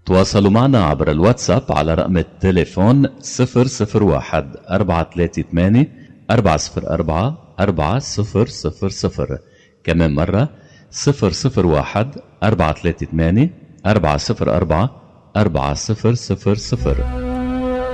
تواصلوا معنا عبر الواتساب على رقم التليفون 001 438 404 4000. كمان مرة 001 438 404 4000.